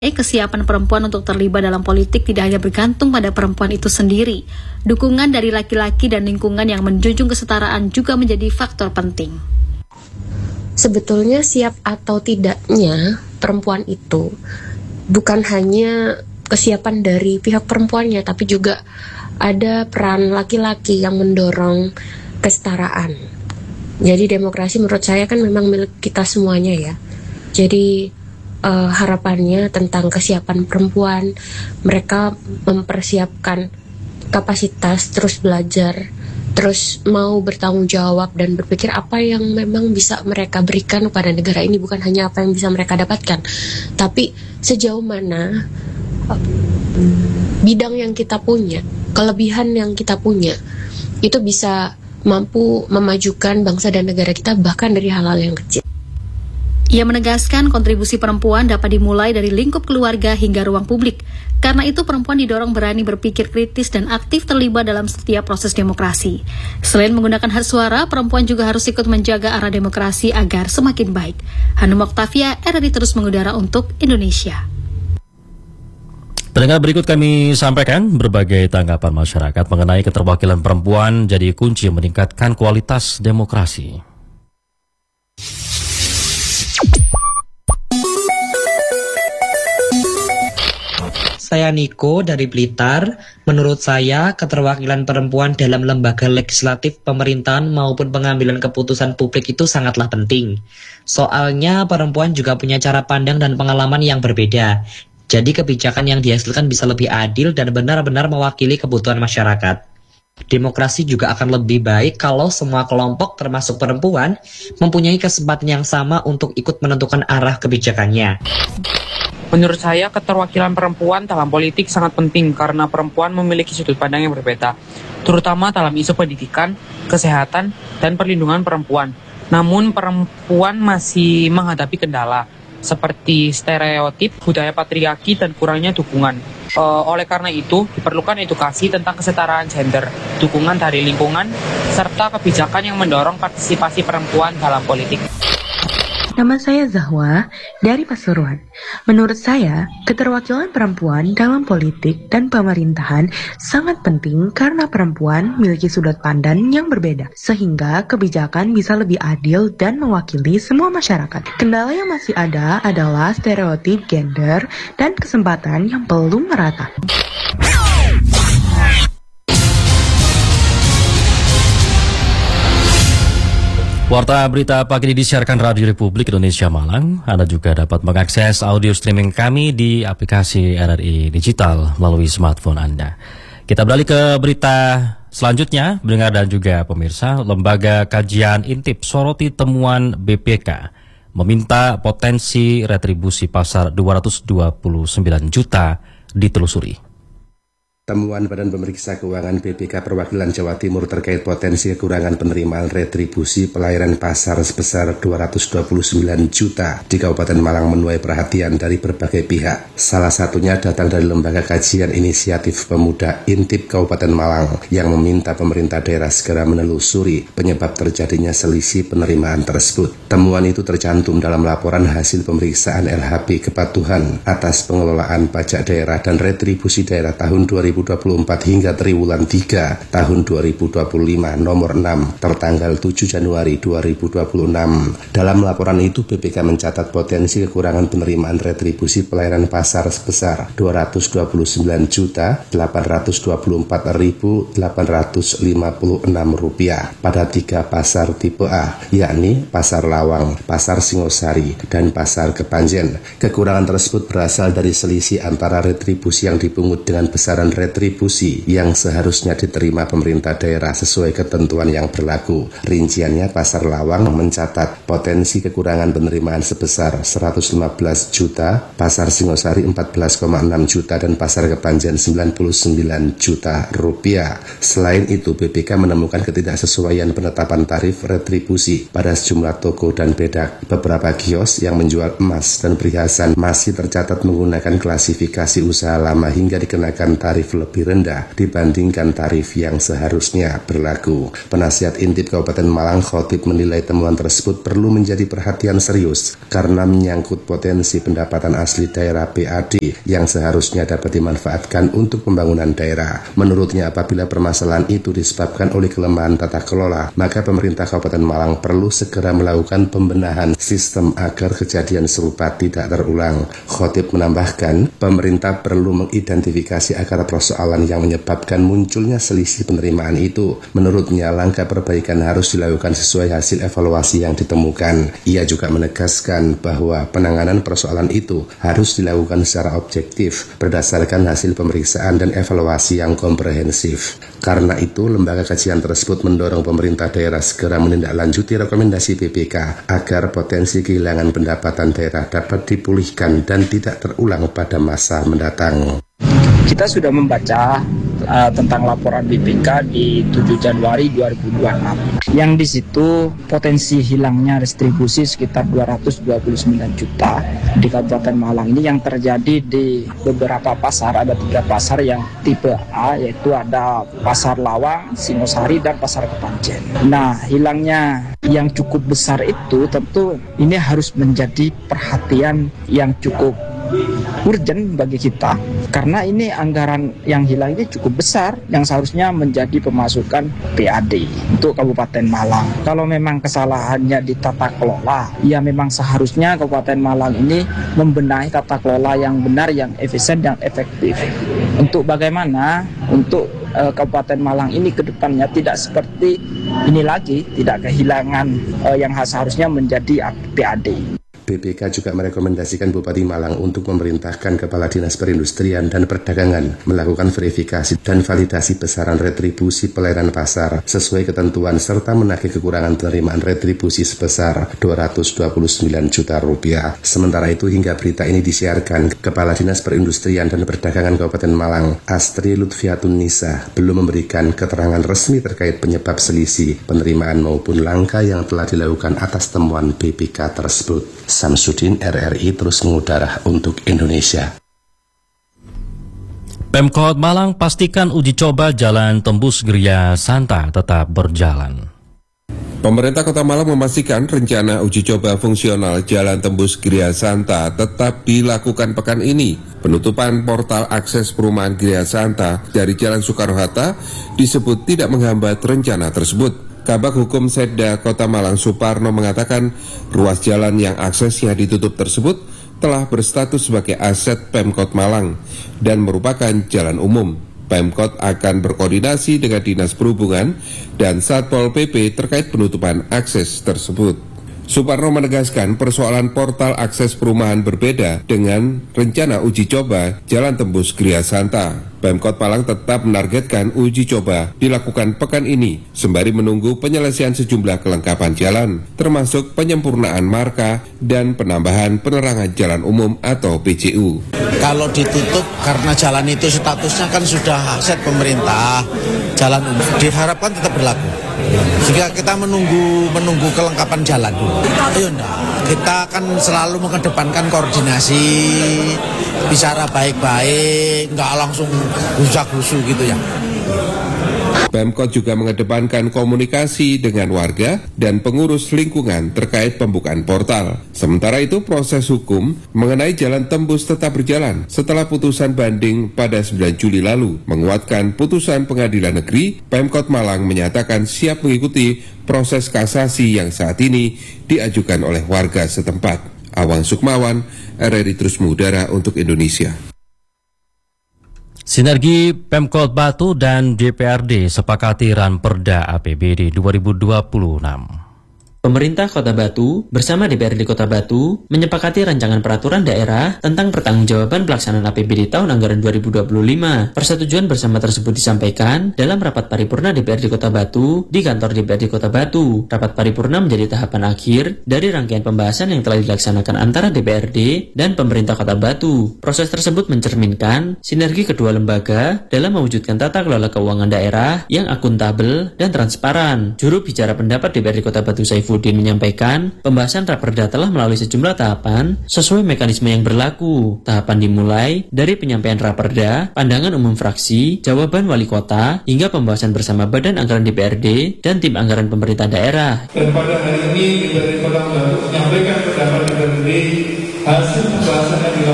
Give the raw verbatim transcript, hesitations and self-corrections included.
Eh, kesiapan perempuan untuk terlibat dalam politik tidak hanya bergantung pada perempuan itu sendiri. Dukungan dari laki-laki dan lingkungan yang menjunjung kesetaraan juga menjadi faktor penting. Sebetulnya siap atau tidaknya perempuan itu bukan hanya kesiapan dari pihak perempuannya, tapi juga ada peran laki-laki yang mendorong kesetaraan. Jadi demokrasi menurut saya kan memang milik kita semuanya ya. Jadi Uh, harapannya tentang kesiapan perempuan, mereka mempersiapkan kapasitas, terus belajar, terus mau bertanggung jawab dan berpikir apa yang memang bisa mereka berikan kepada negara ini, bukan hanya apa yang bisa mereka dapatkan, tapi sejauh mana uh, bidang yang kita punya, kelebihan yang kita punya, itu bisa mampu memajukan bangsa dan negara kita bahkan dari hal-hal yang kecil. Ia menegaskan kontribusi perempuan dapat dimulai dari lingkup keluarga hingga ruang publik. Karena itu perempuan didorong berani berpikir kritis dan aktif terlibat dalam setiap proses demokrasi. Selain menggunakan hak suara, perempuan juga harus ikut menjaga arah demokrasi agar semakin baik. Hanum Oktavia, R R I terus mengudara untuk Indonesia. Pendengar, berikut kami sampaikan berbagai tanggapan masyarakat mengenai keterwakilan perempuan jadi kunci meningkatkan kualitas demokrasi. Saya Niko dari Blitar. Menurut saya, keterwakilan perempuan dalam lembaga legislatif, pemerintahan maupun pengambilan keputusan publik itu sangatlah penting. Soalnya perempuan juga punya cara pandang dan pengalaman yang berbeda. Jadi kebijakan yang dihasilkan bisa lebih adil dan benar-benar mewakili kebutuhan masyarakat. Demokrasi juga akan lebih baik kalau semua kelompok termasuk perempuan mempunyai kesempatan yang sama untuk ikut menentukan arah kebijakannya. Menurut saya, keterwakilan perempuan dalam politik sangat penting karena perempuan memiliki sudut pandang yang berbeda, terutama dalam isu pendidikan, kesehatan, dan perlindungan perempuan. Namun, perempuan masih menghadapi kendala, seperti stereotip, budaya patriarki, dan kurangnya dukungan. E, oleh karena itu, diperlukan edukasi tentang kesetaraan gender, dukungan dari lingkungan, serta kebijakan yang mendorong partisipasi perempuan dalam politik. Nama saya Zahwa dari Pasuruan. Menurut saya, keterwakilan perempuan dalam politik dan pemerintahan sangat penting karena perempuan memiliki sudut pandang yang berbeda, sehingga kebijakan bisa lebih adil dan mewakili semua masyarakat. Kendala yang masih ada adalah stereotip gender dan kesempatan yang belum merata. Warta berita pagi ini disiarkan Radio Republik Indonesia Malang. Anda juga dapat mengakses audio streaming kami di aplikasi R R I Digital melalui smartphone Anda. Kita beralih ke berita selanjutnya, pendengar dan juga pemirsa. Lembaga Kajian Intip soroti temuan B P K, meminta potensi retribusi pasar dua ratus dua puluh sembilan juta ditelusuri. Temuan Badan Pemeriksa Keuangan B P K Perwakilan Jawa Timur terkait potensi kekurangan penerimaan retribusi pelayanan pasar sebesar dua ratus dua puluh sembilan juta di Kabupaten Malang menuai perhatian dari berbagai pihak. Salah satunya datang dari Lembaga Kajian Inisiatif Pemuda Intip Kabupaten Malang yang meminta pemerintah daerah segera menelusuri penyebab terjadinya selisih penerimaan tersebut. Temuan itu tercantum dalam laporan hasil pemeriksaan L H B kepatuhan atas pengelolaan pajak daerah dan retribusi daerah tahun dua ribu dua puluh empat hingga triwulan tiga tahun dua ribu dua puluh lima nomor enam tertanggal tujuh Januari dua ribu dua puluh enam. Dalam laporan itu B P K mencatat potensi kekurangan penerimaan retribusi pelayanan pasar sebesar dua ratus dua puluh sembilan juta delapan ratus dua puluh empat ribu delapan ratus lima puluh enam rupiah pada tiga pasar tipe A, yakni Pasar Lawang, Pasar Singosari, dan Pasar Kepanjen. Kekurangan tersebut berasal dari selisih antara retribusi yang dipungut dengan besaran retribusi yang seharusnya diterima pemerintah daerah sesuai ketentuan yang berlaku. Rinciannya, Pasar Lawang mencatat potensi kekurangan penerimaan sebesar seratus lima belas juta, Pasar Singosari empat belas koma enam juta, dan Pasar Kepanjen sembilan puluh sembilan juta rupiah. Selain itu, B P K menemukan ketidaksesuaian penetapan tarif retribusi pada sejumlah toko dan bedak. Beberapa kios yang menjual emas dan perhiasan masih tercatat menggunakan klasifikasi usaha lama hingga dikenakan tarif tarif lebih rendah dibandingkan tarif yang seharusnya berlaku. Penasihat Intip Kabupaten Malang Khotib menilai temuan tersebut perlu menjadi perhatian serius karena menyangkut potensi pendapatan asli daerah P A D yang seharusnya dapat dimanfaatkan untuk pembangunan daerah. Menurutnya, apabila permasalahan itu disebabkan oleh kelemahan tata kelola, maka pemerintah Kabupaten Malang perlu segera melakukan pembenahan sistem agar kejadian serupa tidak terulang. Khotib menambahkan, pemerintah perlu mengidentifikasi akar persoalan yang menyebabkan munculnya selisih penerimaan itu. Menurutnya, langkah perbaikan harus dilakukan sesuai hasil evaluasi yang ditemukan. Ia juga menegaskan bahwa penanganan persoalan itu harus dilakukan secara objektif berdasarkan hasil pemeriksaan dan evaluasi yang komprehensif. Karena itu, lembaga kajian tersebut mendorong pemerintah daerah segera menindaklanjuti rekomendasi B P K agar potensi kehilangan pendapatan daerah dapat dipulihkan dan tidak terulang pada masa mendatang. Kita sudah membaca uh, tentang laporan B P K di tujuh Januari dua ribu dua puluh enam yang di situ potensi hilangnya restribusi sekitar dua ratus dua puluh sembilan juta di Kabupaten Malang ini yang terjadi di beberapa pasar. Ada tiga pasar yang tipe A, yaitu ada Pasar Lawang, Singosari, dan Pasar Kepanjen. Nah, hilangnya yang cukup besar itu tentu ini harus menjadi perhatian yang cukup urgent bagi kita, karena ini anggaran yang hilang ini cukup besar yang seharusnya menjadi pemasukan P A D untuk Kabupaten Malang. Kalau memang kesalahannya di tata kelola, ya memang seharusnya Kabupaten Malang ini membenahi tata kelola yang benar, yang efisien, yang efektif. Untuk bagaimana untuk uh, Kabupaten Malang ini ke depannya tidak seperti ini lagi, tidak kehilangan uh, yang seharusnya menjadi P A D. B P K juga merekomendasikan Bupati Malang untuk memerintahkan Kepala Dinas Perindustrian dan Perdagangan melakukan verifikasi dan validasi besaran retribusi pelayanan pasar sesuai ketentuan serta menagih kekurangan penerimaan retribusi sebesar dua ratus dua puluh sembilan juta rupiah. Sementara itu, hingga berita ini disiarkan, Kepala Dinas Perindustrian dan Perdagangan Kabupaten Malang, Astri Lutfiatun Nisa, belum memberikan keterangan resmi terkait penyebab selisih penerimaan maupun langkah yang telah dilakukan atas temuan B P K tersebut. Samsudin, R R I, terus mengudara untuk Indonesia. Pemkot Malang pastikan uji coba jalan tembus Gria Santa tetap berjalan. Pemerintah Kota Malang memastikan rencana uji coba fungsional jalan tembus Gria Santa tetap dilakukan pekan ini. Penutupan portal akses perumahan Gria Santa dari Jalan Soekarno-Hatta disebut tidak menghambat rencana tersebut. Kabag Hukum Setda Kota Malang Suparno mengatakan ruas jalan yang aksesnya ditutup tersebut telah berstatus sebagai aset Pemkot Malang dan merupakan jalan umum. Pemkot akan berkoordinasi dengan Dinas Perhubungan dan Satpol P P terkait penutupan akses tersebut. Suparno menegaskan persoalan portal akses perumahan berbeda dengan rencana uji coba jalan tembus Gria Santa. Pemkot Malang tetap menargetkan uji coba dilakukan pekan ini sembari menunggu penyelesaian sejumlah kelengkapan jalan, termasuk penyempurnaan marka dan penambahan penerangan jalan umum atau P J U. Kalau ditutup karena jalan itu statusnya kan sudah aset pemerintah, jalan umum diharapkan tetap berlaku. Jika kita menunggu menunggu kelengkapan jalan dulu. Ayo enggak, kita kan selalu mengedepankan koordinasi, bicara baik-baik, enggak langsung gusak-gusu gitu ya. Pemkot juga mengedepankan komunikasi dengan warga dan pengurus lingkungan terkait pembukaan portal. Sementara itu, proses hukum mengenai jalan tembus tetap berjalan setelah putusan banding pada sembilan Juli lalu. Menguatkan putusan pengadilan negeri, Pemkot Malang menyatakan siap mengikuti proses kasasi yang saat ini diajukan oleh warga setempat. Awang Sukmawan, R R I terus mengudara untuk Indonesia. Sinergi Pemkot Batu dan D P R D sepakati Ranperda A P B D dua ribu dua puluh enam. Pemerintah Kota Batu bersama D P R D Kota Batu menyepakati rancangan peraturan daerah tentang pertanggungjawaban pelaksanaan A P B D tahun anggaran dua ribu dua puluh lima. Persetujuan bersama tersebut disampaikan dalam rapat paripurna D P R D Kota Batu di kantor D P R D Kota Batu. Rapat paripurna menjadi tahapan akhir dari rangkaian pembahasan yang telah dilaksanakan antara D P R D dan pemerintah Kota Batu. Proses tersebut mencerminkan sinergi kedua lembaga dalam mewujudkan tata kelola keuangan daerah yang akuntabel dan transparan. Juru bicara pendapat D P R D Kota Batu Saiful Saifuddin menyampaikan, pembahasan Raperda telah melalui sejumlah tahapan sesuai mekanisme yang berlaku. Tahapan dimulai dari penyampaian Raperda, pandangan umum fraksi, jawaban wali kota, hingga pembahasan bersama Badan Anggaran D P R D dan tim anggaran pemerintah daerah. Dan pada hari ini D P R D Kota Batu menyampaikan pendapat D P R D hasil pembahasan yang dilakukan